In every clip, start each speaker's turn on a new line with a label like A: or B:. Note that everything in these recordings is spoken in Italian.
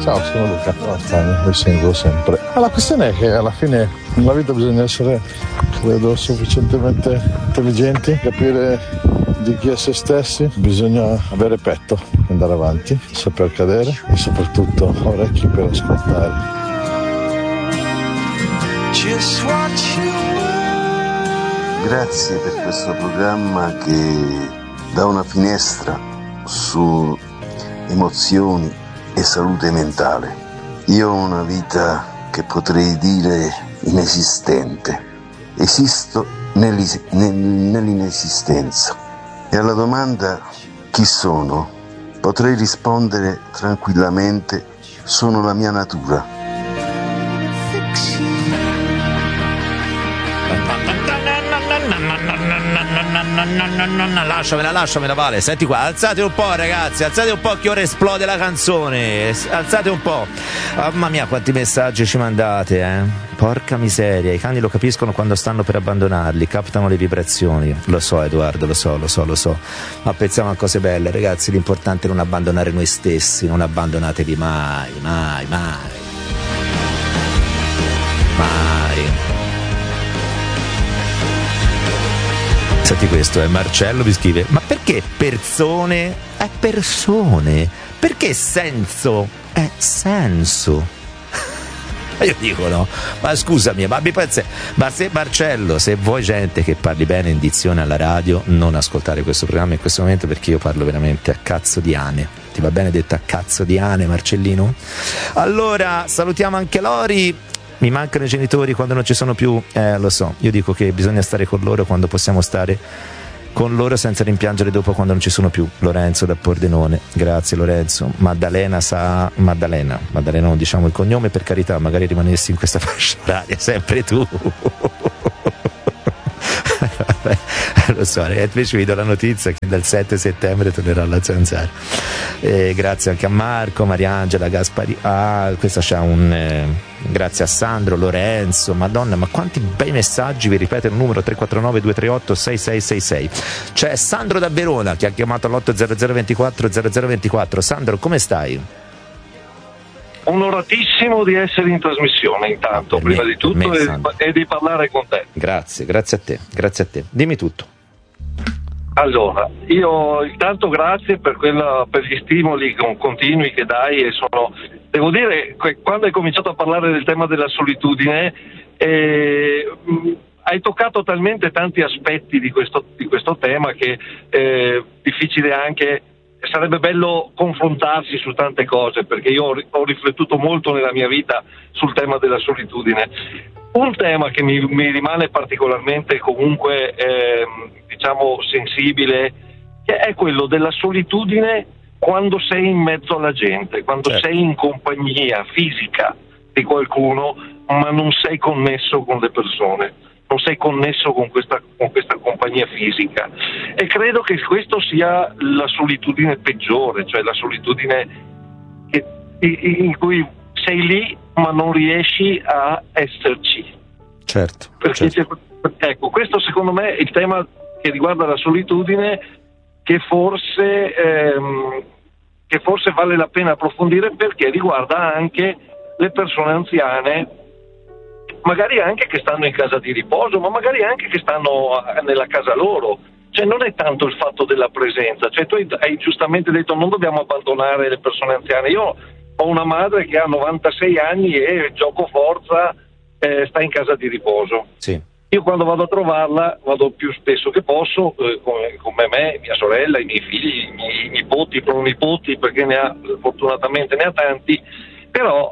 A: Ciao, sono Luca. Vi seguo sempre. Ma la questione è che alla fine nella vita bisogna essere, credo, sufficientemente intelligenti, capire di chi è se stessi, bisogna avere petto, andare avanti, saper cadere e soprattutto orecchi per ascoltare.
B: Grazie per questo programma che dà una finestra su emozioni e salute mentale. Io ho una vita che potrei dire inesistente. Esisto nell'inesistenza. E alla domanda chi sono, potrei rispondere tranquillamente: sono la mia natura.
C: Lasciamela Vale, senti qua, alzate un po' ragazzi, alzate un po' che ora esplode la canzone, alzate un po'. Mamma mia quanti messaggi ci mandate, porca miseria, i cani lo capiscono quando stanno per abbandonarli, captano le vibrazioni. Lo so Edoardo, lo so, ma pensiamo a cose belle ragazzi, l'importante è non abbandonare noi stessi, non abbandonatevi mai. Senti questo, Marcello mi scrive: ma perché persone è persone? Perché senso è senso? Io dico no, ma scusami, ma se Marcello, se vuoi gente che parli bene in dizione alla radio, non ascoltare questo programma in questo momento, perché io parlo veramente a cazzo di ane. Ti va bene detta a cazzo di ane, Marcellino? Allora, salutiamo anche Lori. Mi mancano i genitori quando non ci sono più, lo so, io dico che bisogna stare con loro quando possiamo stare con loro senza rimpiangere dopo quando non ci sono più. Lorenzo da Pordenone, grazie Lorenzo. Maddalena non diciamo il cognome per carità, magari rimanessi in questa fascia oraria sempre tu. Vabbè, lo so, invece vi do la notizia che dal 7 settembre tornerà alla Zanzara. Grazie anche a Marco, Mariangela, Gaspari, questa c'ha grazie a Sandro, Lorenzo, madonna, ma quanti bei messaggi. Vi ripeto il numero 349 238 6666. C'è Sandro da Verona che ha chiamato all'800 24 0024. Sandro, come stai?
D: Onoratissimo di essere in trasmissione intanto, prima di tutto, e di parlare con te.
C: Grazie a te. Dimmi tutto.
D: Allora, io intanto grazie per gli stimoli continui che dai, e devo dire, quando hai cominciato a parlare del tema della solitudine, hai toccato talmente tanti aspetti di questo tema che è difficile anche. Sarebbe bello confrontarsi su tante cose, perché io ho riflettuto molto nella mia vita sul tema della solitudine. Un tema che mi rimane particolarmente comunque sensibile, che è quello della solitudine quando sei in mezzo alla gente, quando sei in compagnia fisica di qualcuno, ma non sei connesso con le persone, non sei connesso con questa compagnia fisica. E credo che questo sia la solitudine peggiore, cioè la solitudine in cui sei lì ma non riesci a esserci.
C: Certo.
D: Ecco, questo secondo me è il tema che riguarda la solitudine, che forse vale la pena approfondire, perché riguarda anche le persone anziane, magari anche che stanno in casa di riposo, ma magari anche che stanno nella casa loro. Cioè non è tanto il fatto della presenza, cioè tu hai giustamente detto non dobbiamo abbandonare le persone anziane. Io ho una madre che ha 96 anni e gioco forza, sta in casa di riposo.
C: Sì.
D: Io quando vado a trovarla vado più spesso che posso, come me, mia sorella, i miei figli, i miei nipoti, i pronipoti, perché fortunatamente ne ha tanti, però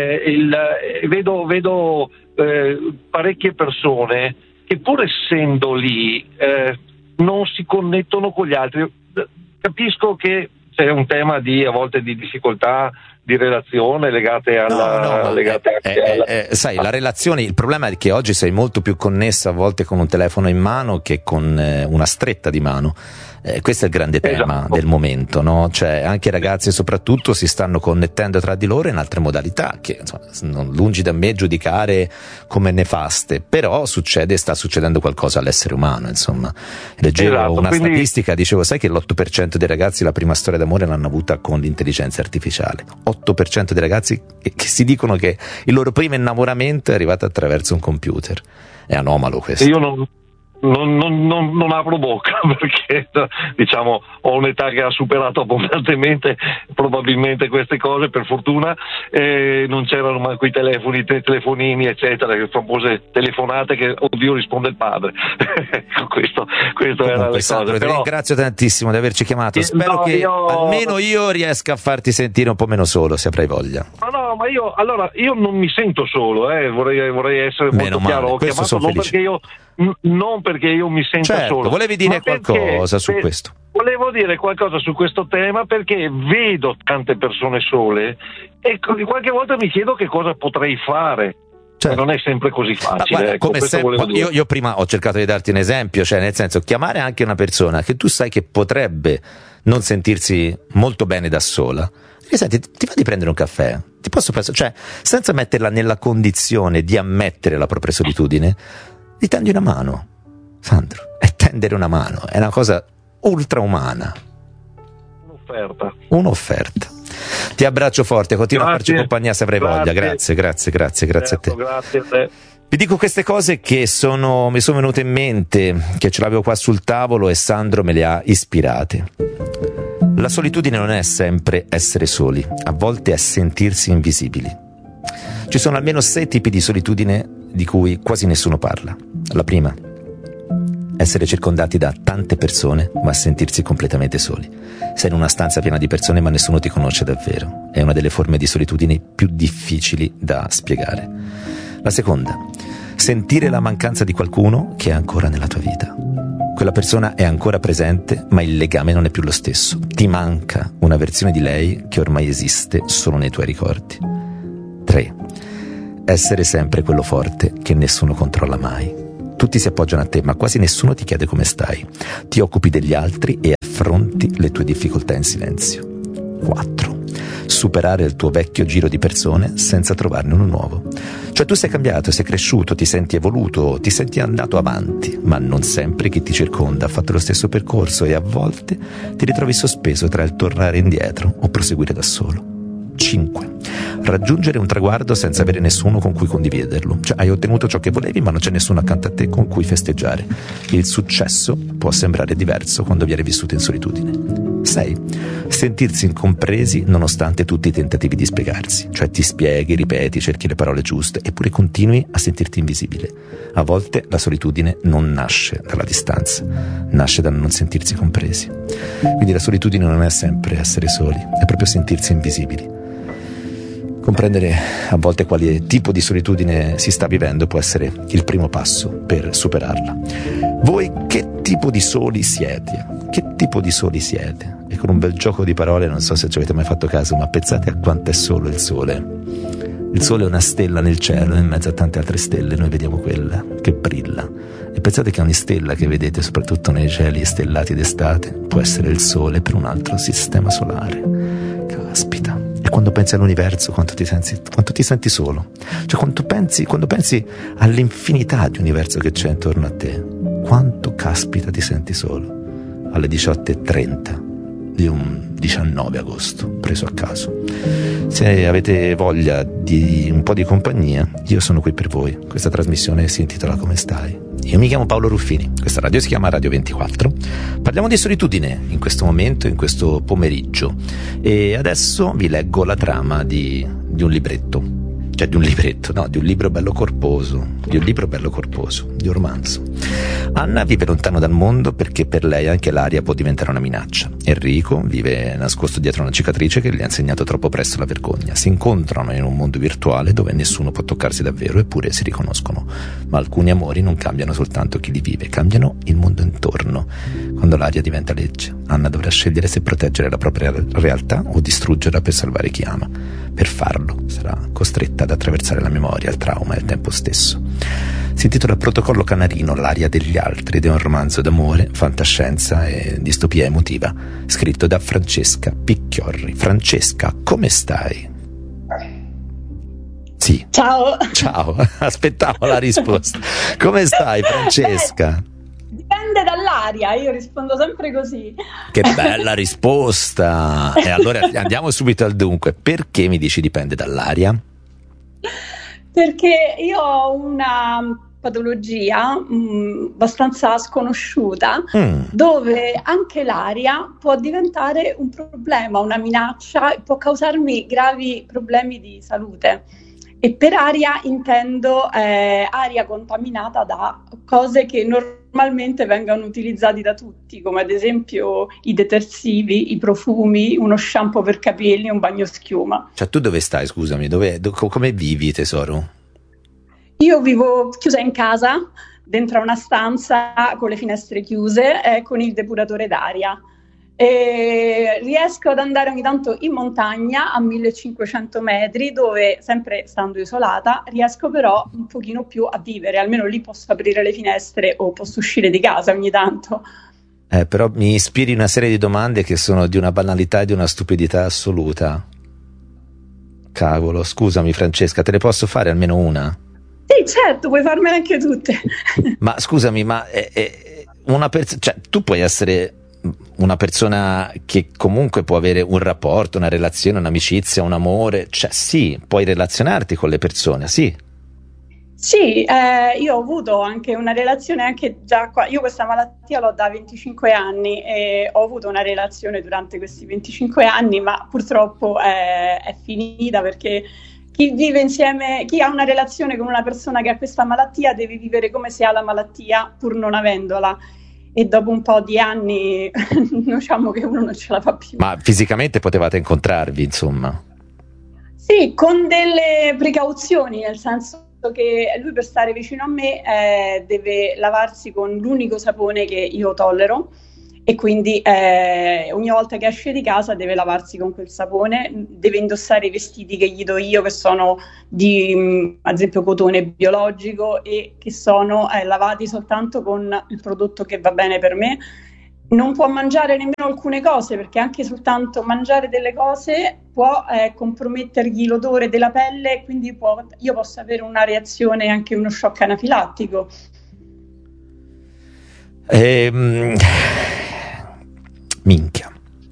D: vedo parecchie persone che pur essendo lì non si connettono con gli altri. Capisco che c'è un tema a volte di difficoltà di relazione legate alla
C: sai, la relazione, il problema è che oggi sei molto più connessa a volte con un telefono in mano che con una stretta di mano. Questo è il grande tema del momento, no? Cioè anche i ragazzi soprattutto si stanno connettendo tra di loro in altre modalità che insomma, non lungi da me giudicare come nefaste, però sta succedendo qualcosa all'essere umano, insomma. Leggevo una statistica, dicevo, sai che l'8% dei ragazzi la prima storia d'amore l'hanno avuta con l'intelligenza artificiale. 8% dei ragazzi che si dicono che il loro primo innamoramento è arrivato attraverso un computer. È anomalo questo.
D: Io non apro bocca perché diciamo ho un'età che ha superato abbondantemente probabilmente queste cose, per fortuna, non c'erano mai quei telefonini eccetera, le famose telefonate che oddio risponde il padre. questo era le cose.
C: Ti ringrazio tantissimo di averci chiamato, spero che almeno io riesca a farti sentire un po' meno solo, se avrai voglia.
D: Ma io non mi sento solo, vorrei essere molto chiaro. Ho chiamato non perché io mi sento solo.
C: Volevi dire qualcosa su questo?
D: Volevo dire qualcosa su questo tema perché vedo tante persone sole e qualche volta mi chiedo che cosa potrei fare. Certo. Non è sempre così facile.
C: Come sempre, io prima ho cercato di darti un esempio, cioè nel senso, chiamare anche una persona che tu sai che potrebbe non sentirsi molto bene da sola. Senti, ti va di prendere un caffè? Ti posso pensare, cioè senza metterla nella condizione di ammettere la propria solitudine, gli tendi una mano, Sandro. E tendere una mano è una cosa ultraumana. Un'offerta. Ti abbraccio forte, continua a farci compagnia se avrai voglia. Grazie a te.
D: Grazie a te.
C: Vi dico queste cose che mi sono venute in mente, che ce l'avevo qua sul tavolo e Sandro me le ha ispirate. La solitudine non è sempre essere soli, a volte è sentirsi invisibili. Ci sono almeno 6 tipi di solitudine di cui quasi nessuno parla. La prima, essere circondati da tante persone ma sentirsi completamente soli. Sei in una stanza piena di persone ma nessuno ti conosce davvero. È una delle forme di solitudine più difficili da spiegare. La seconda, sentire la mancanza di qualcuno che è ancora nella tua vita. Quella persona è ancora presente ma il legame non è più lo stesso. Ti manca una versione di lei che ormai esiste solo nei tuoi ricordi. 3. Essere sempre quello forte che nessuno controlla mai. Tutti si appoggiano a te, ma quasi nessuno ti chiede come stai. Ti occupi degli altri e affronti le tue difficoltà in silenzio. 4. Superare il tuo vecchio giro di persone senza trovarne uno nuovo. Cioè tu sei cambiato, sei cresciuto, ti senti evoluto, ti senti andato avanti, ma non sempre chi ti circonda ha fatto lo stesso percorso e a volte ti ritrovi sospeso tra il tornare indietro o proseguire da solo. 5. Raggiungere un traguardo senza avere nessuno con cui condividerlo. Cioè hai ottenuto ciò che volevi ma non c'è nessuno accanto a te con cui festeggiare. Il successo può sembrare diverso quando viene vissuto in solitudine. 6. Sentirsi incompresi nonostante tutti i tentativi di spiegarsi. Cioè ti spieghi, ripeti, cerchi le parole giuste eppure continui a sentirti invisibile. A volte la solitudine non nasce dalla distanza, nasce dal non sentirsi compresi. Quindi la solitudine non è sempre essere soli, è proprio sentirsi invisibili. Comprendere a volte quale tipo di solitudine si sta vivendo può essere il primo passo per superarla. Voi che tipo di soli siete? Che tipo di soli siete? E con un bel gioco di parole, non so se ci avete mai fatto caso, ma pensate a quanto è solo il sole. Il sole è una stella nel cielo e in mezzo a tante altre stelle noi vediamo quella che brilla. E pensate che ogni stella che vedete, soprattutto nei cieli stellati d'estate, può essere il sole per un altro sistema solare. Caspita. E quando pensi all'universo, quanto ti senti solo. Cioè quando pensi all'infinità di universo che c'è intorno a te, quanto caspita ti senti solo. Alle 18:30 di un 19 agosto, preso a caso. Se avete voglia di un po' di compagnia, io sono qui per voi. Questa trasmissione si intitola Come stai? Io mi chiamo Paolo Ruffini, questa radio si chiama Radio 24. Parliamo di solitudine in questo momento, in questo pomeriggio. E adesso vi leggo la trama di un libretto. Cioè di un libro bello corposo, di un romanzo. Anna vive lontano dal mondo perché per lei anche l'aria può diventare una minaccia. Enrico vive nascosto dietro una cicatrice che gli ha insegnato troppo presto la vergogna. Si incontrano in un mondo virtuale dove nessuno può toccarsi davvero, eppure si riconoscono. Ma alcuni amori non cambiano soltanto chi li vive, cambiano il mondo intorno. Quando l'aria diventa legge, Anna dovrà scegliere se proteggere la propria realtà o distruggerla per salvare chi ama. Per farlo sarà costretta ad attraversare la memoria, il trauma e il tempo stesso. Si intitola Protocollo Canarino, l'aria degli altri, ed è un romanzo d'amore, fantascienza e distopia emotiva, scritto da Francesca Picchiorri. Francesca, come stai? Sì.
E: Ciao.
C: Ciao, aspettavo la risposta. Come stai, Francesca?
E: Dipende dall'aria, io rispondo sempre così.
C: Che bella risposta! E allora andiamo subito al dunque. Perché mi dici dipende dall'aria?
E: Perché io ho una patologia abbastanza sconosciuta, dove anche l'aria può diventare un problema, una minaccia, può causarmi gravi problemi di salute. E per aria intendo aria contaminata da cose che normalmente vengono utilizzati da tutti, come ad esempio i detersivi, i profumi, uno shampoo per capelli, un bagnoschiuma.
C: Cioè, tu dove stai, scusami? Come vivi, tesoro?
E: Io vivo chiusa in casa, dentro una stanza con le finestre chiuse e con il depuratore d'aria. E riesco ad andare ogni tanto in montagna a 1500 metri, dove, sempre stando isolata, riesco però un pochino più a vivere, almeno lì posso aprire le finestre o posso uscire di casa ogni tanto.
C: Però mi ispiri una serie di domande che sono di una banalità e di una stupidità assoluta. Cavolo, scusami Francesca, te ne posso fare almeno una?
E: Sì, certo, puoi farmele anche tutte.
C: Ma scusami, cioè, tu puoi essere una persona che comunque può avere un rapporto, una relazione, un'amicizia, un amore, cioè sì, puoi relazionarti con le persone, sì.
E: Sì, io ho avuto anche una relazione anche già qua, io questa malattia l'ho da 25 anni e ho avuto una relazione durante questi 25 anni, ma purtroppo è finita perché chi vive insieme, chi ha una relazione con una persona che ha questa malattia deve vivere come se ha la malattia pur non avendola. E dopo un po' di anni diciamo che uno non ce la fa più.
C: Ma fisicamente potevate incontrarvi, insomma?
E: Sì, con delle precauzioni, nel senso che lui per stare vicino a me deve lavarsi con l'unico sapone che io tollero e quindi ogni volta che esce di casa deve lavarsi con quel sapone, deve indossare i vestiti che gli do io, che sono di ad esempio cotone biologico e che sono lavati soltanto con il prodotto che va bene per me. Non può mangiare nemmeno alcune cose, perché anche soltanto mangiare delle cose può compromettergli l'odore della pelle, quindi io posso avere una reazione, anche uno shock anafilattico.
C: Minchia.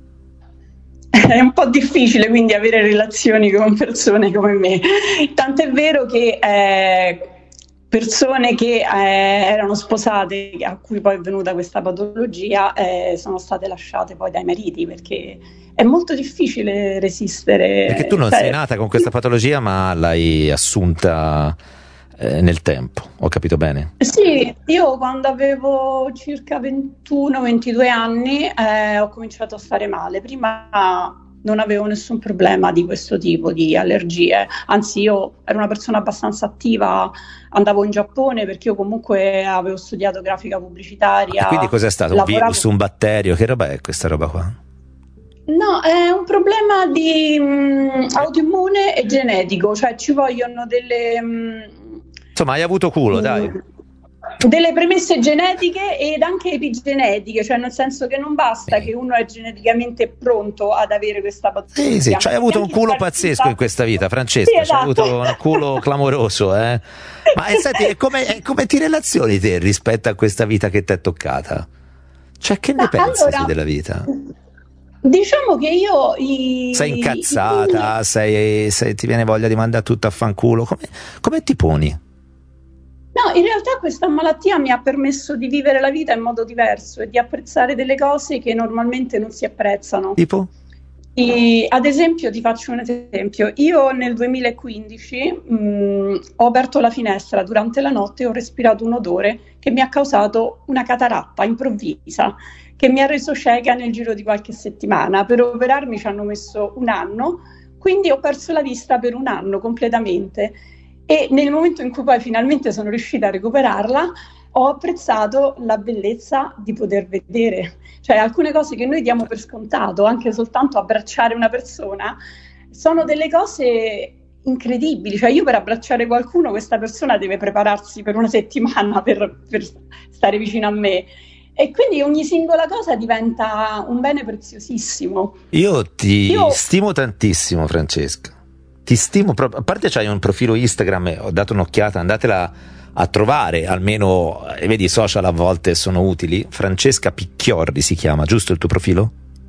E: È un po' difficile quindi avere relazioni con persone come me, tant'è vero che persone che erano sposate, a cui poi è venuta questa patologia, sono state lasciate poi dai mariti, perché è molto difficile resistere.
C: Perché tu non sei nata con questa patologia, ma l'hai assunta nel tempo, ho capito bene?
E: Sì, io quando avevo circa 21-22 anni ho cominciato a stare male. Prima non avevo nessun problema di questo tipo di allergie, anzi io ero una persona abbastanza attiva, andavo in Giappone perché io comunque avevo studiato grafica pubblicitaria.
C: E quindi cos'è stato? Un virus, un batterio? Che roba è questa roba qua?
E: No, è un problema di autoimmune e genetico, cioè ci vogliono delle...
C: Insomma, hai avuto culo, dai.
E: Delle premesse genetiche ed anche epigenetiche, cioè nel senso che non basta che uno è geneticamente pronto ad avere questa patologia.
C: Sì, cioè hai avuto un culo pazzesco in questa vita, Francesca,
E: sì, esatto.
C: C'hai avuto un culo clamoroso, Ma senti, come ti relazioni te rispetto a questa vita che ti è toccata? Cioè, che ne pensi della vita?
E: Diciamo che io
C: sei incazzata, ti viene voglia di mandare tutto a fanculo, come ti poni?
E: No, in realtà questa malattia mi ha permesso di vivere la vita in modo diverso e di apprezzare delle cose che normalmente non si apprezzano.
C: Tipo?
E: Ad esempio, ti faccio un esempio. Io nel 2015 ho aperto la finestra durante la notte e ho respirato un odore che mi ha causato una cataratta improvvisa, che mi ha reso cieca nel giro di qualche settimana. Per operarmi ci hanno messo un anno, quindi ho perso la vista per un anno completamente. E nel momento in cui poi finalmente sono riuscita a recuperarla, ho apprezzato la bellezza di poter vedere. Cioè alcune cose che noi diamo per scontato, anche soltanto abbracciare una persona, sono delle cose incredibili, cioè io per abbracciare qualcuno, questa persona deve prepararsi per una settimana per stare vicino a me, e quindi ogni singola cosa diventa un bene preziosissimo.
C: Io stimo tantissimo, Francesca, ti stimo proprio, a parte c'hai un profilo Instagram, ho dato un'occhiata, andatela a trovare, almeno, vedi, i social a volte sono utili. Francesca Picchiorri si chiama, giusto il tuo profilo?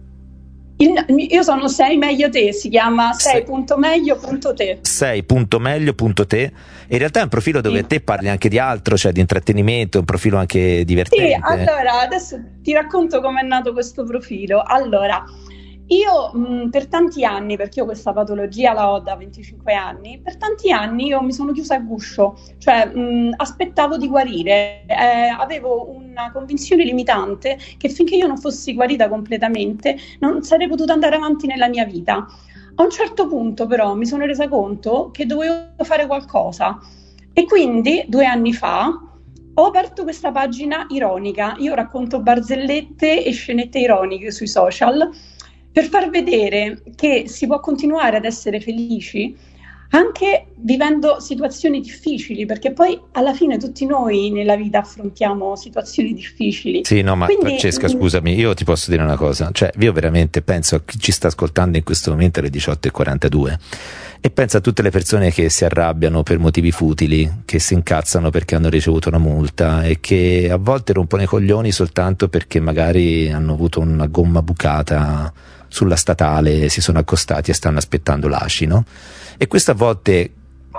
E: Io sono Sei Meglio Te, si chiama sei.meglio.te.
C: Sei.meglio.te. In realtà è un profilo dove te parli anche di altro, cioè di intrattenimento, un profilo anche divertente.
E: Sì, allora adesso ti racconto com'è nato questo profilo. Allora, io per tanti anni, perché io questa patologia la ho da 25 anni, per tanti anni io mi sono chiusa a guscio, cioè aspettavo di guarire, avevo una convinzione limitante che finché io non fossi guarita completamente non sarei potuta andare avanti nella mia vita. A un certo punto però mi sono resa conto che dovevo fare qualcosa, e quindi 2 anni fa ho aperto questa pagina ironica. Io racconto barzellette e scenette ironiche sui social, per far vedere che si può continuare ad essere felici anche vivendo situazioni difficili, perché poi alla fine tutti noi nella vita affrontiamo situazioni difficili.
C: Sì, no, ma
E: quindi,
C: Francesca, scusami, io ti posso dire una cosa, cioè io veramente penso a chi ci sta ascoltando in questo momento alle 18:42 e penso a tutte le persone che si arrabbiano per motivi futili, che si incazzano perché hanno ricevuto una multa e che a volte rompono i coglioni soltanto perché magari hanno avuto una gomma bucata sulla statale, si sono accostati e stanno aspettando l'ACI, no? E questo a volte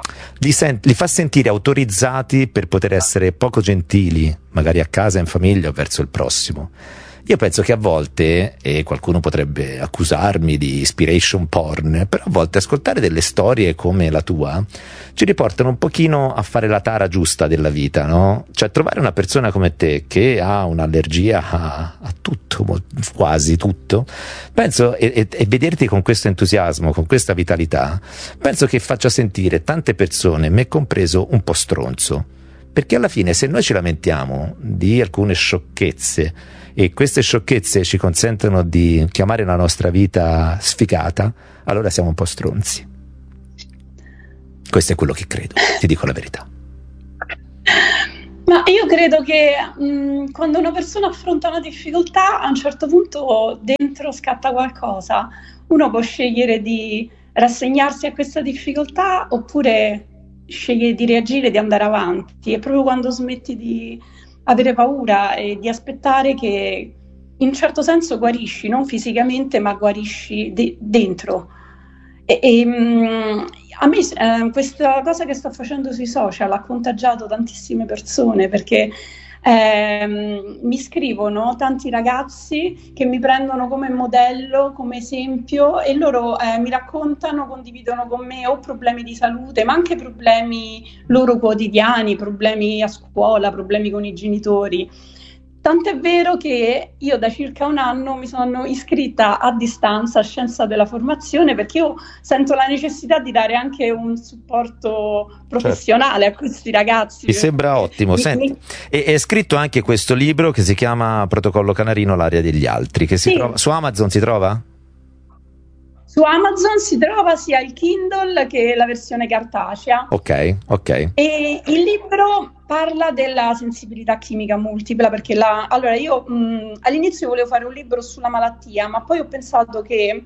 C: li fa sentire autorizzati per poter essere poco gentili, magari a casa, in famiglia o verso il prossimo. Io penso che a volte, e qualcuno potrebbe accusarmi di inspiration porn, però a volte ascoltare delle storie come la tua ci riportano un pochino a fare la tara giusta della vita, no? Cioè trovare una persona come te che ha un'allergia a tutto, quasi tutto, penso, e vederti con questo entusiasmo, con questa vitalità, penso che faccia sentire tante persone, me compreso, un po' stronzo. Perché alla fine, se noi ci lamentiamo di alcune sciocchezze e queste sciocchezze ci consentono di chiamare la nostra vita sfigata, allora siamo un po' stronzi. Questo è quello che credo, ti dico la verità.
E: Ma io credo che quando una persona affronta una difficoltà, a un certo punto dentro scatta qualcosa. Uno può scegliere di rassegnarsi a questa difficoltà oppure sceglie di reagire, di andare avanti. È proprio quando smetti di avere paura e di aspettare che in un certo senso guarisci, non fisicamente, ma guarisci dentro. A me questa cosa che sto facendo sui social ha contagiato tantissime persone, perché mi scrivono tanti ragazzi che mi prendono come modello, come esempio, e loro mi raccontano, condividono con me o problemi di salute, ma anche problemi loro quotidiani, problemi a scuola, problemi con i genitori. Tant'è vero che io da circa 1 anno mi sono iscritta a distanza a Scienza della Formazione, perché io sento la necessità di dare anche un supporto professionale, certo, a questi ragazzi.
C: Mi sembra ottimo. Senti, è scritto anche questo libro che si chiama Protocollo Canarino, l'aria degli altri, che si trova su Amazon, si trova?
E: Su Amazon si trova sia il Kindle che la versione cartacea.
C: Ok.
E: E il libro parla della sensibilità chimica multipla, perché allora io all'inizio volevo fare un libro sulla malattia, ma poi ho pensato che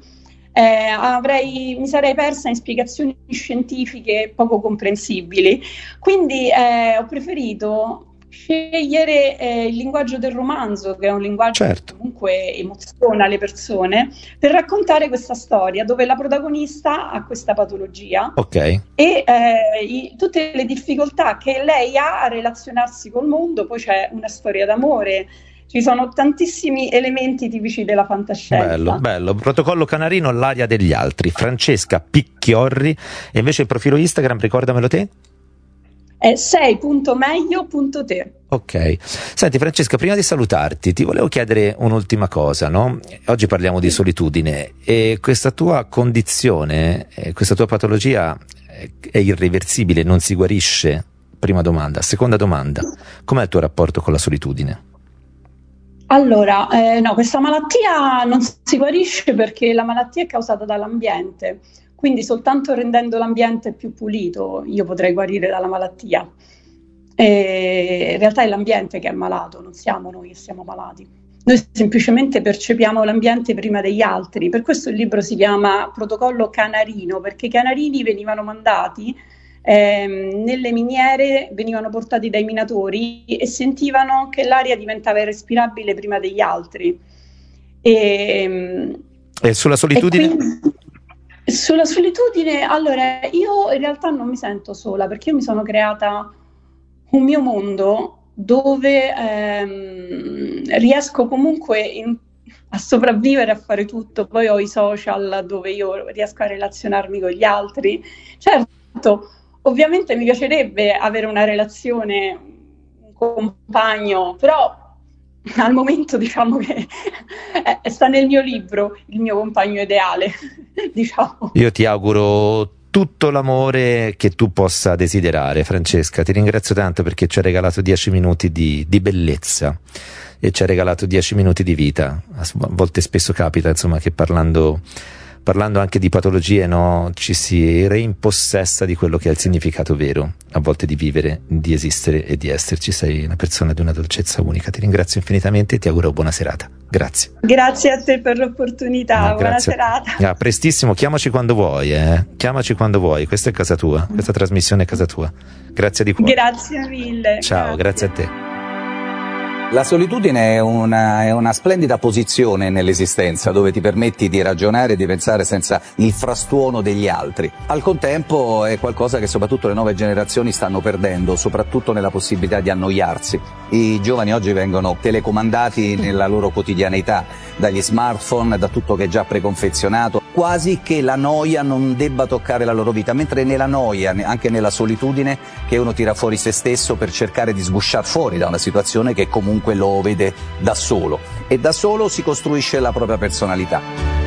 E: mi sarei persa in spiegazioni scientifiche poco comprensibili. Quindi ho preferito scegliere il linguaggio del romanzo, che è un linguaggio, certo, che comunque emoziona le persone, per raccontare questa storia dove la protagonista ha questa patologia, e tutte le difficoltà che lei ha a relazionarsi col mondo. Poi c'è una storia d'amore, ci sono tantissimi elementi tipici della fantascienza.
C: Bello. Protocollo Canarino, l'aria degli altri. Francesca Picchiorri. E invece il profilo Instagram, ricordamelo te?
E: È sei.meglio.te.
C: Ok. Senti Francesca, prima di salutarti ti volevo chiedere un'ultima cosa, no? Oggi parliamo di solitudine e questa tua condizione, questa tua patologia è irreversibile, non si guarisce? Prima domanda. Seconda domanda, com'è il tuo rapporto con la solitudine?
E: Allora, no, questa malattia non si guarisce perché la malattia è causata dall'ambiente. quindi soltanto rendendo l'ambiente più pulito io potrei guarire dalla malattia. E in realtà è l'ambiente che è malato, non siamo noi che siamo malati. Noi semplicemente percepiamo l'ambiente prima degli altri, per questo il libro si chiama Protocollo Canarino, perché i canarini venivano mandati nelle miniere, venivano portati dai minatori e sentivano che l'aria diventava irrespirabile prima degli altri. E
C: sulla solitudine?
E: Sulla solitudine, allora, io in realtà non mi sento sola, perché io mi sono creata un mio mondo dove riesco comunque a sopravvivere, a fare tutto. Poi ho i social dove io riesco a relazionarmi con gli altri. Certo, ovviamente mi piacerebbe avere una relazione, un compagno, però al momento diciamo che sta nel mio libro il mio compagno ideale, diciamo.
C: Io ti auguro tutto l'amore che tu possa desiderare, Francesca. Ti ringrazio tanto perché ci hai regalato 10 minuti di bellezza e ci hai regalato 10 minuti di vita. A volte spesso capita, insomma, che parlando anche di patologie, no, ci si reimpossessa di quello che è il significato vero, a volte, di vivere, di esistere e di esserci. Sei una persona di una dolcezza unica. Ti ringrazio infinitamente e ti auguro buona serata. Grazie.
E: Grazie a te per l'opportunità, buona serata.
C: A prestissimo, chiamaci quando vuoi, chiamaci quando vuoi, questa è casa tua, questa trasmissione è casa tua. Grazie di cuore.
E: Grazie mille.
C: Ciao, grazie a te.
F: La solitudine è una splendida posizione nell'esistenza, dove ti permetti di ragionare e di pensare senza il frastuono degli altri. Al contempo è qualcosa che soprattutto le nuove generazioni stanno perdendo, soprattutto nella possibilità di annoiarsi. I giovani oggi vengono telecomandati nella loro quotidianità, dagli smartphone, da tutto che è già preconfezionato, quasi che la noia non debba toccare la loro vita, mentre nella noia, anche nella solitudine, che uno tira fuori se stesso per cercare di sgusciar fuori da una situazione che comunque lo vede da solo, e da solo si costruisce la propria personalità.